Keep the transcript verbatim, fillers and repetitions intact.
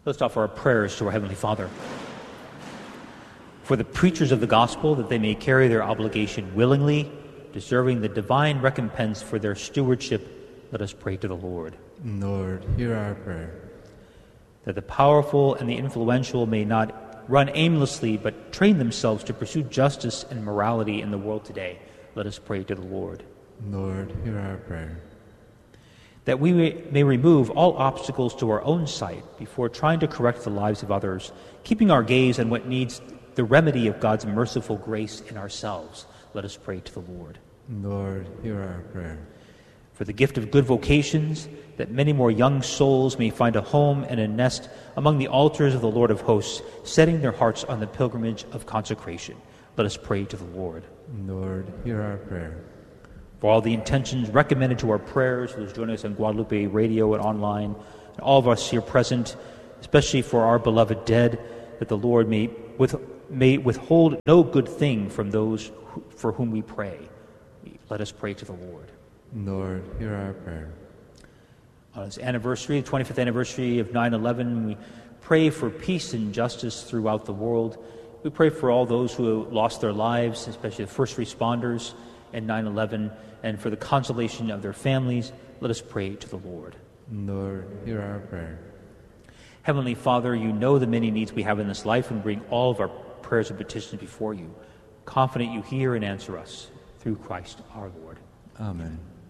Let's offer our prayers to our Heavenly Father. For the preachers of the gospel, that they may carry their obligation willingly, deserving the divine recompense for their stewardship, let us pray to the Lord. Lord, hear our prayer. That the powerful and the influential may not run aimlessly, but train themselves to pursue justice and morality in the world today, let us pray to the Lord. Lord, hear our prayer. That we may, may remove all obstacles to our own sight before trying to correct the lives of others, keeping our gaze on what needs the remedy of God's merciful grace in ourselves. Let us pray to the Lord. Lord, hear our prayer. For the gift of good vocations, that many more young souls may find a home and a nest among the altars of the Lord of hosts, setting their hearts on the pilgrimage of consecration. Let us pray to the Lord. Lord, hear our prayer. For all the intentions recommended to our prayers, those joining us on Guadalupe Radio and online, and all of us here present, especially for our beloved dead, that the Lord may, with, may withhold no good thing from those who, for whom we pray. Let us pray to the Lord. Lord, hear our prayer. On this anniversary, the twenty-fifth anniversary of nine eleven, we pray for peace and justice throughout the world. We pray for all those who lost their lives, especially the first responders in nine eleven, and for the consolation of their families. Let us pray to the Lord. Lord, hear our prayer. Heavenly Father, you know the many needs we have in this life, and bring all of our prayers and petitions before you. Confident you hear and answer us through Christ our Lord. Amen.